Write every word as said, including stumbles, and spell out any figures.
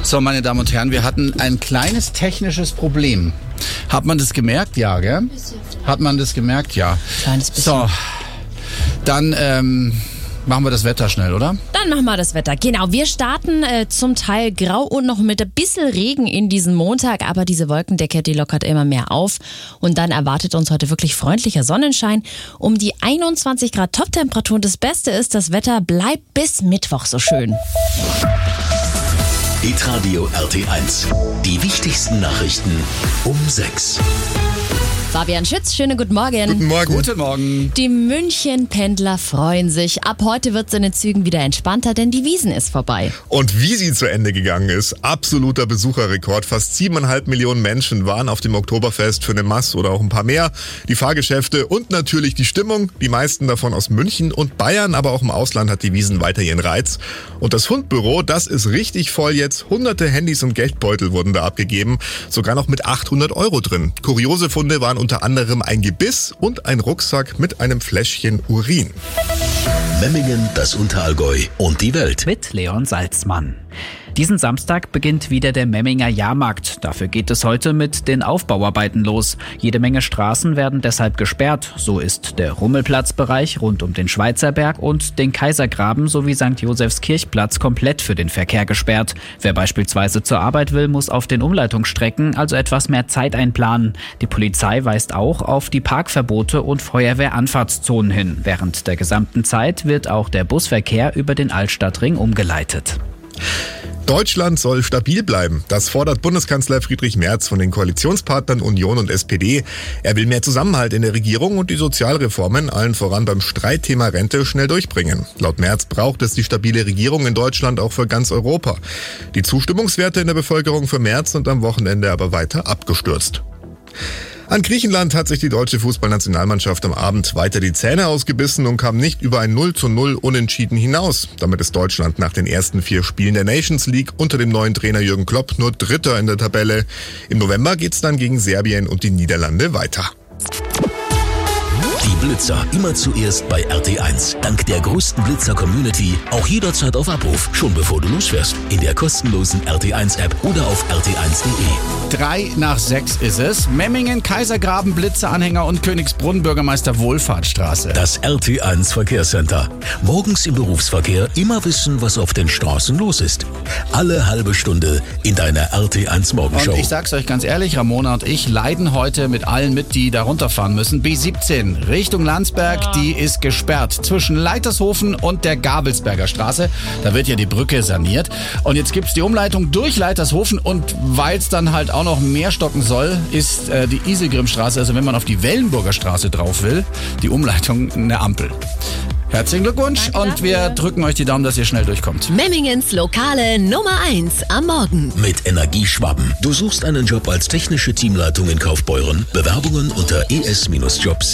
So, meine Damen und Herren, wir hatten ein kleines technisches Problem. Hat man das gemerkt? Ja, gell? Hat man das gemerkt? Ja. Kleines bisschen. So, dann ähm, machen wir das Wetter schnell, oder? Dann machen wir das Wetter. Genau, wir starten äh, zum Teil grau und noch mit ein bisschen Regen in diesen Montag, aber diese Wolkendecke, die lockert immer mehr auf. Und dann erwartet uns heute wirklich freundlicher Sonnenschein. Um die einundzwanzig Grad Toptemperaturen. Das Beste ist, das Wetter bleibt bis Mittwoch so schön. Hitradio R T eins. Die wichtigsten Nachrichten um sechs. Fabian Schütz, schönen guten Morgen. Guten Morgen. Guten Morgen. Die München-Pendler freuen sich. Ab heute wird es in den Zügen wieder entspannter, denn die Wiesn ist vorbei. Und wie sie zu Ende gegangen ist, absoluter Besucherrekord. Fast siebeneinhalb Millionen Menschen waren auf dem Oktoberfest für eine Masse oder auch ein paar mehr. Die Fahrgeschäfte und natürlich die Stimmung. Die meisten davon aus München und Bayern, aber auch im Ausland hat die Wiesn weiter ihren Reiz. Und das Fundbüro, das ist richtig voll jetzt. Hunderte Handys und Geldbeutel wurden da abgegeben. Sogar noch mit achthundert Euro drin. Kuriose Funde waren unter anderem ein Gebiss und ein Rucksack mit einem Fläschchen Urin. Memmingen, das Unterallgäu und die Welt. Mit Leon Salzmann. Diesen Samstag beginnt wieder der Memminger Jahrmarkt. Dafür geht es heute mit den Aufbauarbeiten los. Jede Menge Straßen werden deshalb gesperrt. So ist der Rummelplatzbereich rund um den Schweizerberg und den Kaisergraben sowie Sankt Josefs Kirchplatz komplett für den Verkehr gesperrt. Wer beispielsweise zur Arbeit will, muss auf den Umleitungsstrecken also etwas mehr Zeit einplanen. Die Polizei weist auch auf die Parkverbote und Feuerwehranfahrtszonen hin. Während der gesamten Zeit wird auch der Busverkehr über den Altstadtring umgeleitet. Deutschland soll stabil bleiben. Das fordert Bundeskanzler Friedrich Merz von den Koalitionspartnern Union und S P D. Er will mehr Zusammenhalt in der Regierung und die Sozialreformen, allen voran beim Streitthema Rente, schnell durchbringen. Laut Merz braucht es die stabile Regierung in Deutschland auch für ganz Europa. Die Zustimmungswerte in der Bevölkerung für Merz sind am Wochenende aber weiter abgestürzt. An Griechenland hat sich die deutsche Fußballnationalmannschaft am Abend weiter die Zähne ausgebissen und kam nicht über ein null zu null Unentschieden hinaus. Damit ist Deutschland nach den ersten vier Spielen der Nations League unter dem neuen Trainer Jürgen Klopp nur Dritter in der Tabelle. Im November geht's dann gegen Serbien und die Niederlande weiter. Die Blitzer immer zuerst bei R T eins. Dank der größten Blitzer-Community auch jederzeit auf Abruf, schon bevor du losfährst. In der kostenlosen R T eins App oder auf r t eins punkt de. Drei nach sechs ist es. Memmingen, Kaisergraben, Blitzeranhänger und Königsbrunn, Bürgermeister Wohlfahrtsstraße. Das R T eins Verkehrscenter. Morgens im Berufsverkehr immer wissen, was auf den Straßen los ist. Alle halbe Stunde in deiner R T eins Morgenshow. Und ich sag's euch ganz ehrlich, Ramona und ich leiden heute mit allen mit, die da runterfahren müssen. B siebzehn Richtung Landsberg, die ist gesperrt zwischen Leitershofen und der Gabelsberger Straße. Da wird ja die Brücke saniert. Und jetzt gibt's die Umleitung durch Leitershofen und weil's dann halt auch noch mehr stocken soll, ist äh, die Iselgrimstraße, also wenn man auf die Wellenburger Straße drauf will, die Umleitung eine Ampel. Herzlichen Glückwunsch. Danke und wir dafür. drücken euch die Daumen, dass ihr schnell durchkommt. Memmingens lokale Nummer eins am Morgen. Mit Energieschwaben. Du suchst einen Job als technische Teamleitung in Kaufbeuren? Bewerbungen unter e s Bindestrich jobs